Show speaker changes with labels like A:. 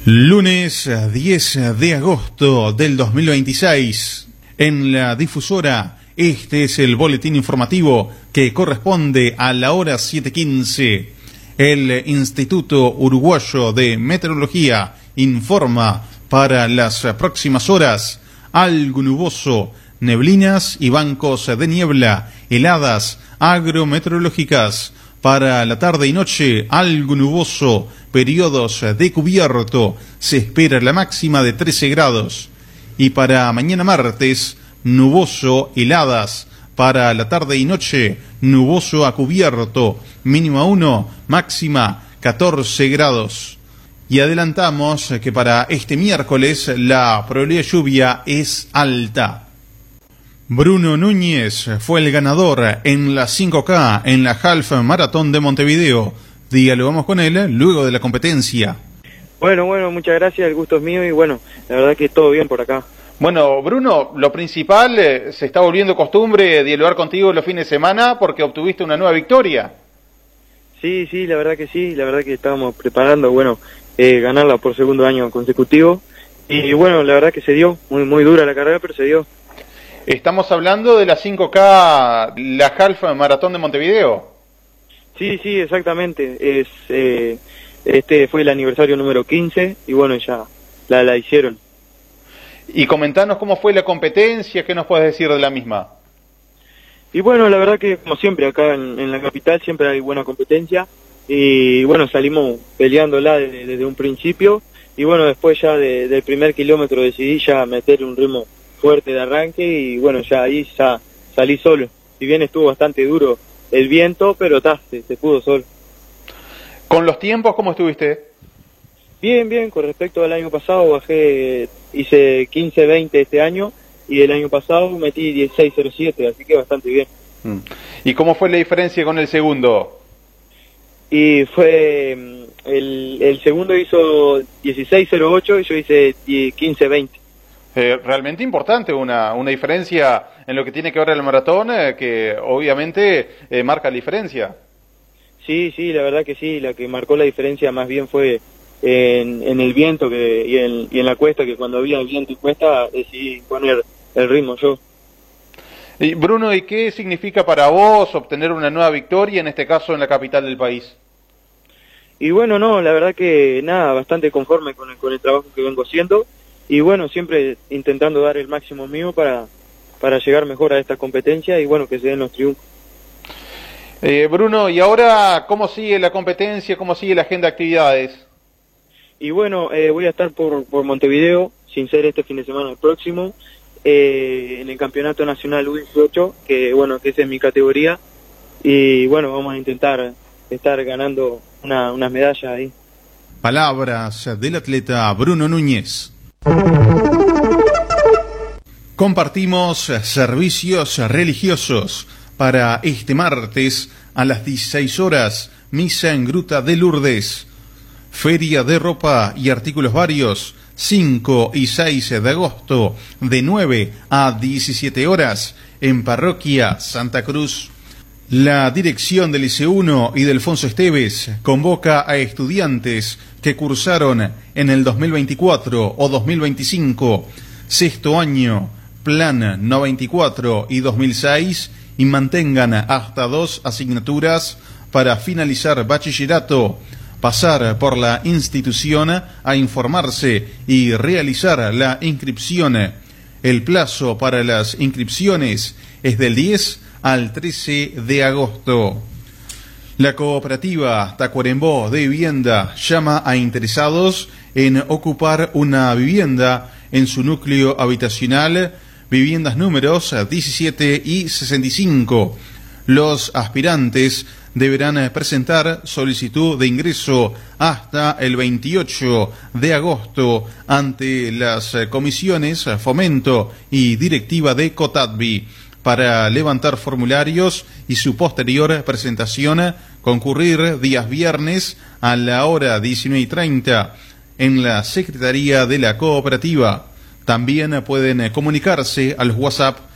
A: Lunes 10 de agosto del 2026, en la difusora, este es el boletín informativo que corresponde a la hora 7:15. El Instituto Uruguayo de Meteorología informa para las próximas horas algo nuboso, neblinas y bancos de niebla, heladas agrometeorológicas. Para la tarde y noche, algo nuboso, periodos de cubierto, se espera la máxima de 13 grados. Y para mañana martes, nuboso, heladas. Para la tarde y noche, nuboso a cubierto, mínima 1, máxima 14 grados. Y adelantamos que para este miércoles la probabilidad de lluvia es alta. Bruno Núñez fue el ganador en la 5K en la Half Maratón de Montevideo. Dialogamos con él luego de la competencia.
B: Bueno, muchas gracias, el gusto es mío y bueno, la verdad que todo bien por acá.
A: Bueno, Bruno, lo principal, se está volviendo costumbre dialogar contigo los fines de semana porque obtuviste una nueva victoria.
B: Sí, la verdad que estábamos preparando, ganarla por segundo año consecutivo y bueno, la verdad que se dio, muy dura la carrera, pero se dio.
A: Estamos hablando de la 5K, la Half Maratón de Montevideo.
B: Sí, exactamente. Este fue el aniversario número 15 y bueno, ya la hicieron.
A: Y comentanos cómo fue la competencia, qué nos puedes decir de la misma.
B: Y bueno, la verdad que como siempre acá en la capital siempre hay buena competencia y bueno, salimos peleándola desde un principio y bueno, después ya del primer kilómetro decidí ya meter un ritmo fuerte de arranque y bueno, ya ahí ya salí solo. Si bien estuvo bastante duro el viento, pero se pudo solo.
A: ¿Con los tiempos cómo estuviste?
B: Bien, con respecto al año pasado hice 15:20 este año y el año pasado metí 16:07, así que bastante bien.
A: ¿Y cómo fue la diferencia con el segundo?
B: Y fue, el segundo hizo 16:08 y yo hice 15:20.
A: Realmente importante, una diferencia en lo que tiene que ver el maratón, que obviamente marca la diferencia.
B: Sí, la verdad que sí, la que marcó la diferencia más bien fue en el viento y en la cuesta, que cuando había viento y cuesta decidí poner el ritmo yo.
A: Y Bruno, ¿y qué significa para vos obtener una nueva victoria, en este caso en la capital del país?
B: Y bueno, la verdad que bastante conforme con el trabajo que vengo haciendo. Y bueno, siempre intentando dar el máximo mío para llegar mejor a esta competencia y bueno, que se den los triunfos.
A: Bruno, ¿y ahora cómo sigue la competencia, cómo sigue la agenda de actividades?
B: Y bueno, voy a estar por Montevideo, sin ser este fin de semana el próximo, en el Campeonato Nacional U18, que esa es mi categoría, y bueno, vamos a intentar estar ganando unas medallas ahí.
A: Palabras del atleta Bruno Núñez. Compartimos servicios religiosos para este martes a las 16 horas, misa en Gruta de Lourdes, feria de ropa y artículos varios, 5 y 6 de agosto, de 9 a 17 horas, en Parroquia Santa Cruz. La dirección del IC1 y del Alfonso Esteves convoca a estudiantes que cursaron en el 2024 o 2025, sexto año, Plan 94 y 2006 y mantengan hasta 2 asignaturas para finalizar bachillerato, pasar por la institución a informarse y realizar la inscripción. El plazo para las inscripciones es del 10 al 13 de agosto. La cooperativa Tacuarembó de Vivienda llama a interesados en ocupar una vivienda en su núcleo habitacional, viviendas números 17 y 65. Los aspirantes deberán presentar solicitud de ingreso hasta el 28 de agosto ante las comisiones Fomento y Directiva de Cotatbi. Para levantar formularios y su posterior presentación, concurrir días viernes a la hora 19:30 en la Secretaría de la Cooperativa. También pueden comunicarse al WhatsApp